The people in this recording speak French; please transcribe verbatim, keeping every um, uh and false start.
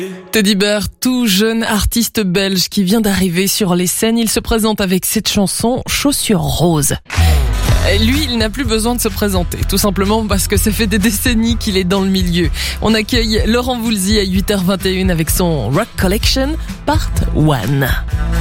Teddy Bear, tout jeune artiste belge qui vient d'arriver sur les scènes, il se présente avec cette chanson Chaussures roses. Et lui, il n'a plus besoin de se présenter, tout simplement parce que ça fait des décennies qu'il est dans le milieu. On accueille Laurent Voulzy à huit heures vingt et une avec son Rock Collection Part un.